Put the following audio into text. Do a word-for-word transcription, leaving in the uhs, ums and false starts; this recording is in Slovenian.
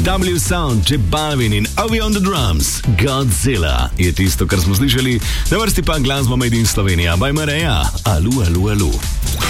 W Sound, J Balvin in Ovi on the Drums. Godzilla je tisto, kar smo slišali. Na vrsti pa glasba Made in Slovenija, by Mareja. Alu, alu, alu.